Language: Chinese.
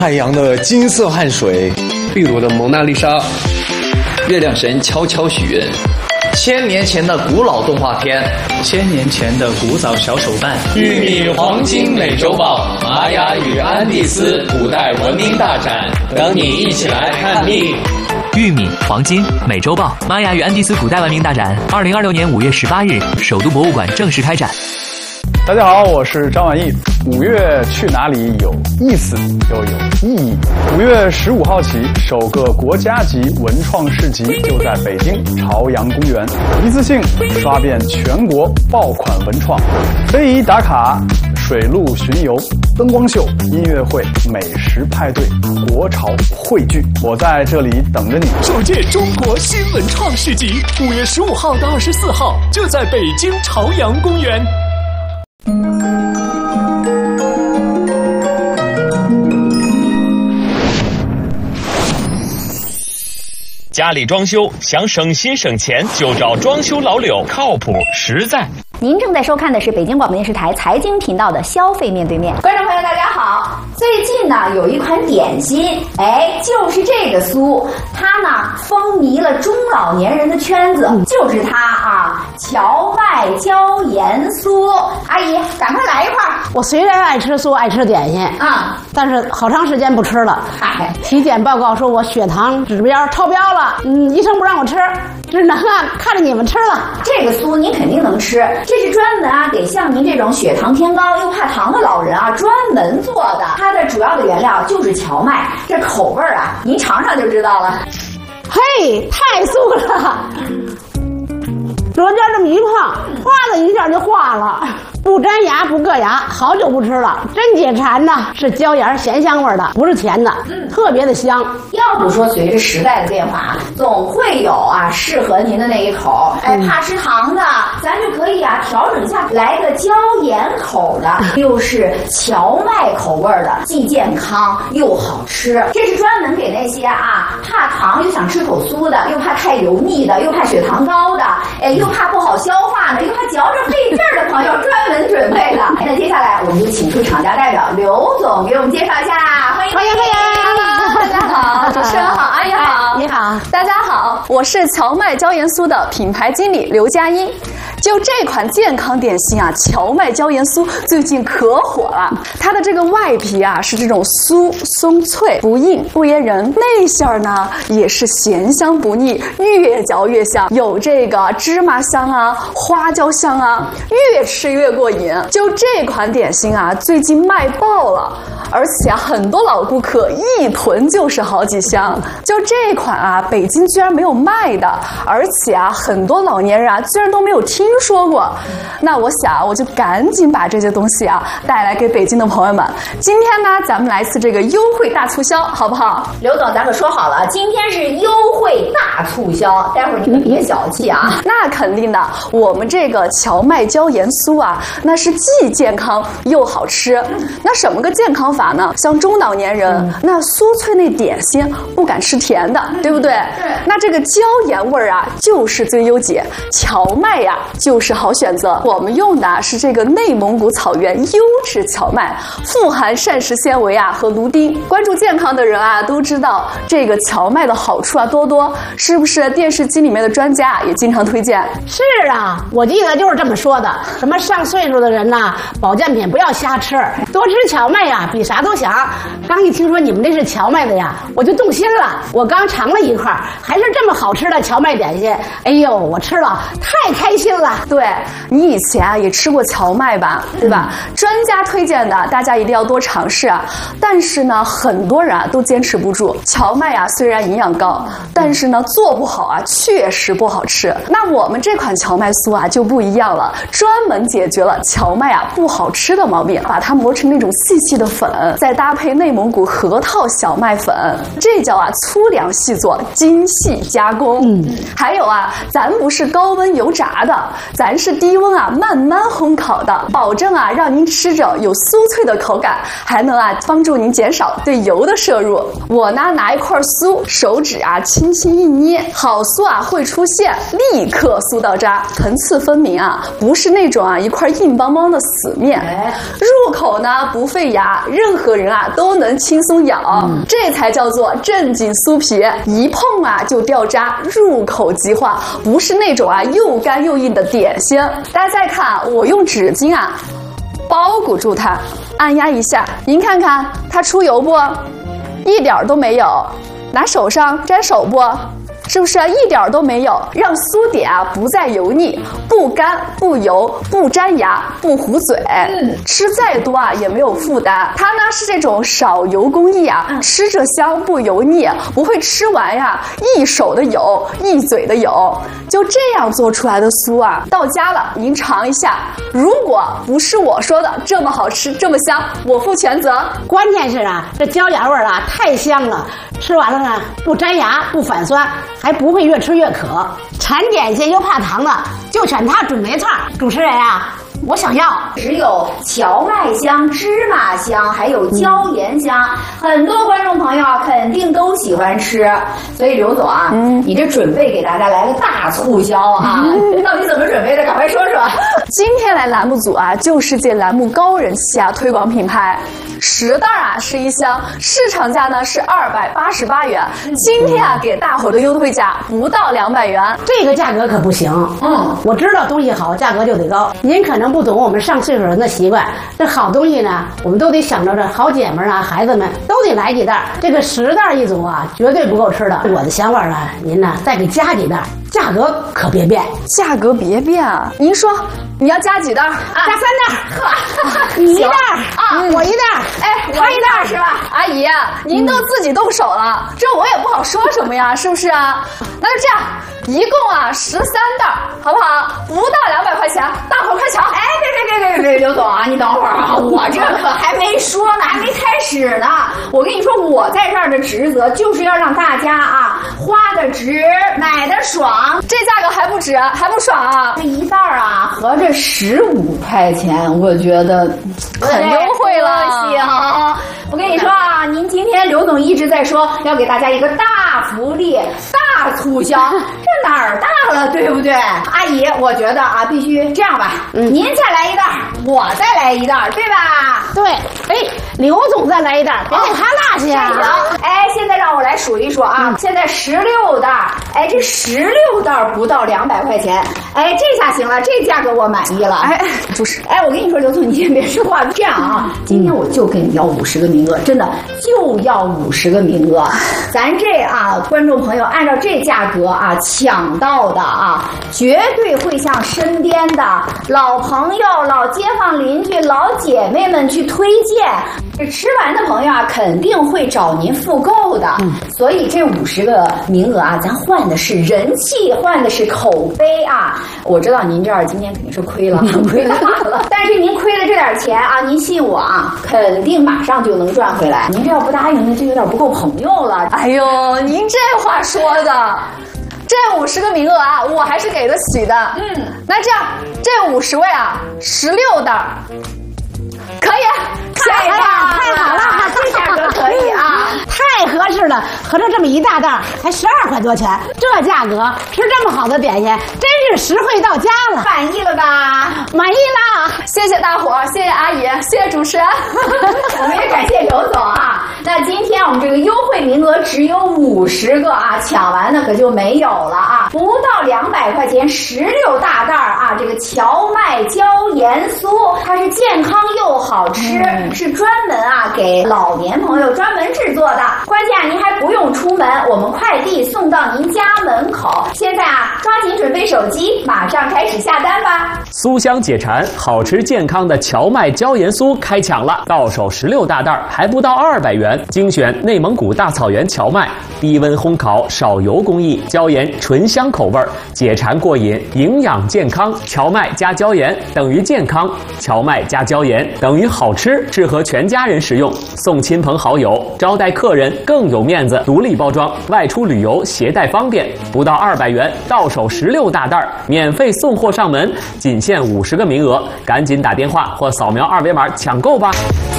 太阳的金色汗水， 秘鲁的蒙娜丽莎， 月亮神悄悄许愿，1000年前的古老动画片 ，1000年前的古早小手办， 玉米黄金美洲豹，玛雅与安第斯古代文明大展，等你一起来看蜜。 玉米、黄金、美洲豹、玛雅与安第斯古代文明大展，2026年5月18日，首都博物馆正式开展。 大家好，我是张晚意。5月去哪里有意思又有意义。5月15号起，首个国家级文创市集就在北京朝阳公园，一次性刷遍全国爆款文创，非遗打卡、水陆巡游、灯光秀、音乐会、美食派对、国潮汇聚，我在这里等着你。 首届中国新文创市集5月15号到24号就在北京朝阳公园。 家里装修想省心省钱，就找装修老柳，靠谱实在。 您正在收看的是北京广播电视台财经频道的消费面对面。观众朋友大家好，最近呢有一款点心，就是这个酥，它呢风靡了中老年人的圈子，就是它啊，荞麦椒盐酥。阿姨，赶快来一块儿。 我虽然爱吃酥，爱吃点心啊，但是好长时间不吃了。体检报告说我血糖指标超标了，医生不让我吃，只能看着你们吃了。 这个酥您肯定能吃。这是专门给像您这种血糖偏高又怕糖的老人专门做的。它的主要的原料就是荞麦，这口味您尝尝就知道了。 嘿，太酥了！舌尖这么一碰，哗的一下就化了，不粘牙不硌牙，好久不吃了，真解馋呐！是椒盐咸香味的，不是甜的，特别的香。 要不说随着时代的变化，总会有适合您的那一口。怕吃糖的，咱就可以调整一下，来个椒盐口的，又是荞麦口味的，既健康又好吃。这是专门给那些怕糖又想吃口酥的，又怕太油腻的，又怕血糖高的，又怕不好消化的，又怕嚼着费劲儿的朋友专门准备的。那接下来我们就请出厂家代表刘总给我们介绍一下，欢迎。 大家好，主持人好，阿姨好， 你好， 大家好，我是荞麦椒盐酥的品牌经理刘佳音。就这款健康点心荞麦椒盐酥最近可火了。它的这个外皮是这种酥松脆不硬不噎人，内馅呢也是咸香不腻，越嚼越香，有这个芝麻香花椒香越吃越过瘾。就这款点心最近卖爆了，而且很多老顾客一囤就是好几箱。就这款北京居然没有卖的，而且很多老年人居然都没有听说过。那我想我就赶紧把这些东西带来给北京的朋友们。今天呢咱们来次这个优惠大促销，好不好？ 刘总咱可说好了，今天是优惠大促销，待会儿你们别小气那肯定的，我们这个荞麦椒盐酥那是既健康又好吃。那什么个健康法呢？像中老年人那酥脆那点心不敢吃甜的，对不对？ 对。 那这个椒盐味就是最优解，荞麦就是好选择。我们用的是这个内蒙古草原优质荞麦，富含膳食纤维和芦丁。关注健康的人都知道这个荞麦的好处多多，是不是？电视机里面的专家也经常推荐。 是我记得就是这么说的。什么上岁数的人保健品不要瞎吃，多吃荞麦比啥都强。刚一听说你们这是荞麦的我就动心了。我刚尝了一块，还是这么好吃的荞麦点心。哎呦，我吃了太开心了。 对，你以前也吃过荞麦吧，对吧？专家推荐的，大家一定要多尝试但是呢，很多人都坚持不住。荞麦虽然营养高，但是呢做不好确实不好吃。那我们这款荞麦酥就不一样了，专门解决了荞麦不好吃的毛病，把它磨成那种细细的粉，再搭配内蒙古核桃小麦粉，这叫粗粮细做，精细加工。还有咱不是高温油炸的， 咱是低温啊慢慢烘烤的，保证啊让您吃着有酥脆的口感，还能啊帮助您减少对油的摄入。我呢拿一块酥，手指啊轻轻一捏，好酥啊会出现，立刻酥到渣，层次分明啊，不是那种啊一块硬邦邦的死面。入口呢不费牙，任何人啊都能轻松咬，这才叫做正经酥皮，一碰啊就掉渣，入口即化，不是那种啊又干又硬的点心。大家再看，我用纸巾啊包裹住它，按压一下，您看看它出油不？一点都没有。拿手上沾手不？是不是一点都没有？让酥点啊不再油腻，不干不油，不粘牙，不糊嘴，吃再多啊也没有负担。它呢是这种少油工艺啊，吃着香不油腻，不会吃完呀一手的油一嘴的油。就这样做出来的酥啊，到家了您尝一下，如果不是我说的这么好吃这么香，我负全责。 关键是啊，这椒盐味儿啊太香了，吃完了呢不粘牙不反酸，还不会越吃越渴。馋点心又怕糖的，就选它准没错。主持人啊，我想要只有荞麦香、芝麻香，还有椒盐香，很多观众朋友啊肯定都喜欢吃。所以刘总啊，你这准备给大家来个大促销啊，到底怎么准备的？赶快说说。 今天来栏目组啊，就世界栏目高人气啊推广品牌。10袋啊是一箱，市场价呢是288元，今天啊给大伙的优惠价不到200元， 这个价格可不行。我知道东西好，价格就得高。您可能不懂我们上岁数人的习惯，这好东西呢，我们都得想着这好姐们啊、孩子们都得来几袋。这个10袋一组啊，绝对不够吃的。我的想法呢，您呢再给加几袋，价格可别变。 价格别变啊！您说你要加几袋？ 加3袋。你1袋啊，我1袋。 哎， 我1袋是吧？ 阿姨，您都自己动手了，这我也不好说什么呀，是不是啊？那就这样，一共啊13袋，好不好？不到200块钱，大伙快抢！ 哎，别，刘总啊，你等会儿啊，我这可还没说呢，还没开始呢。我跟你说，我在这儿的职责就是要让大家啊花的值，买的爽。 这价格还不值，还不爽啊？ 这一袋啊，合着15块钱，我觉得很优惠了。 行，我跟你说啊，您今天刘总一直在说要给大家一个大福利、大促销，这哪儿大了，对不对？阿姨，我觉得啊，必须这样吧，您再来一袋，我再来一袋，对吧？ 对，哎，刘总再来一袋，别给他落下啊！ 哎，现在让我来数一数啊，现在16袋，哎，这16袋不到200块钱，哎，这下行了，这价格我满意了。 哎，主持， 哎，我跟你说，刘总，你先别说话，这样啊，今天我就跟你要50个名额，真的就要50个名额。咱这啊，观众朋友按照这价格啊抢到的啊，绝对会向身边的老朋友、老街坊邻居、老姐妹们去推荐。这吃完的朋友啊，肯定会找您复购的。所以这50个名额啊，咱换的是人气，换的是口碑啊。我知道您这儿今天肯定是亏了，亏大了。但是您亏了这点钱啊，您信我啊，肯定马上就能赚回来。您这要不答应，那就有点不够朋友了。 哎呦，您这话说的。这50个名额啊，我还是给得起的。那这样，这50位啊，16袋，可以， 太好了， 这价格可以啊， 太合适了。合着这么一大袋才12块多钱，这价格吃这么好的点心，真是实惠到家了。 满意了吧？ 满意了， 谢谢大伙儿，谢谢阿姨，谢谢主持人， 我们也感谢刘总啊。那今天我们这个优惠名额只有50个啊，抢完的可就没有了啊！不到200块钱，16大袋啊！这个荞麦椒盐酥，它是健康又好吃，是专门啊给老年朋友专门制作的。关键啊，您还不用出门，我们快递送到您家门口。现在啊，抓紧准备手机，马上开始下单吧！ 酥香解馋，好吃健康的荞麦椒盐酥开抢了，到手16大袋，还不到200元。精选内蒙古大草原荞麦，低温烘烤，少油工艺，椒盐醇香口味，解馋过瘾，营养健康。荞麦加椒盐等于健康，荞麦加椒盐等于好吃，适合全家。 家人食用，送亲朋好友，招待客人更有面子。独立包装，外出旅游携带方便，不到200元，到手16大袋，免费送货上门，仅限50个名额，赶紧打电话或扫描2维码抢购吧。